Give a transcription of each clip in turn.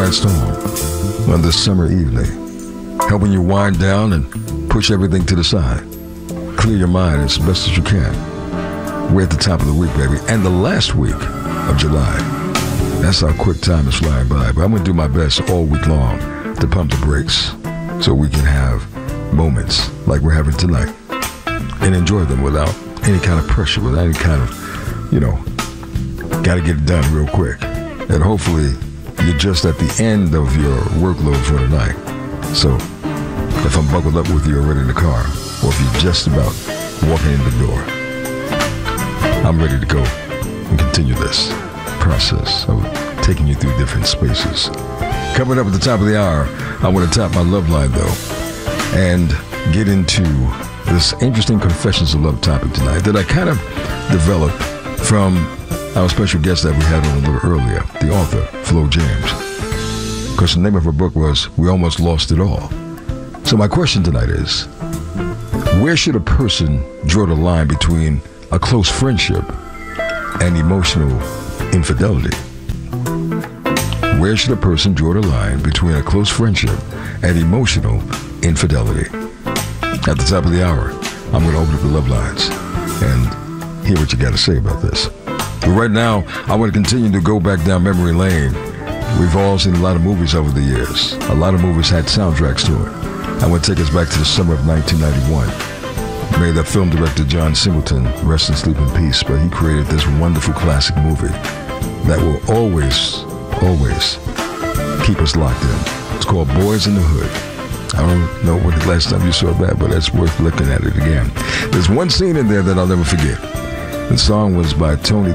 last home on this summer evening, helping you wind down and push everything to the side. Clear your mind as best as you can. We're at the top of the week, baby, and the last week of July. That's how quick time is flying by, but I'm going to do my best all week long to pump the brakes so we can have moments like we're having tonight and enjoy them without any kind of pressure, without any kind of, got to get it done real quick. And hopefully you're just at the end of your workload for the night. So if I'm buckled up with you already in the car, or if you're just about walking in the door, I'm ready to go and continue this process of taking you through different spaces. Coming up at the top of the hour, I want to tap my love line, though, and get into this interesting Confessions of Love topic tonight that I kind of developed from our special guest that we had on a little earlier, the author, Flo James. Because the name of her book was We Almost Lost It All. So my question tonight is, where should a person draw the line between a close friendship and emotional infidelity? Where should a person draw the line between a close friendship and emotional infidelity? At the top of the hour, I'm going to open up the love lines and hear what you got to say about this. But right now, I want to continue to go back down memory lane. We've all seen a lot of movies over the years. A lot of movies had soundtracks to it. I want to take us back to the summer of 1991. May that film director John Singleton rest in sleep in peace, but he created this wonderful classic movie that will always keep us locked in. It's called Boys in the Hood. I don't know when the last time you saw that, but it's worth looking at it again. There's one scene in there that I'll never forget. The song was by Tony.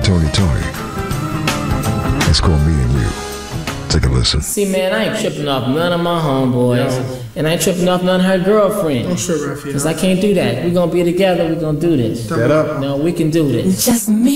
It's called Me and You. Take a listen. See, man, I ain't tripping off none of my homeboys. And I ain't tripping off none of her girlfriends. I'm sure, Raphael. Because I can't do that. We're going to be together. We're going to do this. Set up. No, we can do this. Just me.